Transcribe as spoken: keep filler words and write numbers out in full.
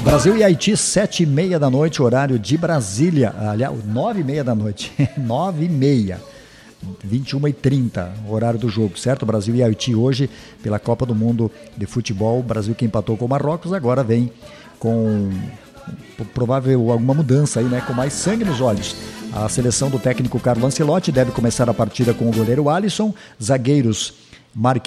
Brasil e Haiti, sete e meia da noite, horário de Brasília. Aliás, nove e meia da noite. nove e meia. vinte e uma e trinta, horário do jogo, certo? Brasil e Haiti hoje pela Copa do Mundo de Futebol. O Brasil que empatou com o Marrocos agora vem com provável alguma mudança aí, né? Com mais sangue nos olhos. A seleção do técnico Carlo Ancelotti deve começar a partida com o goleiro Alisson, zagueiros Marquinhos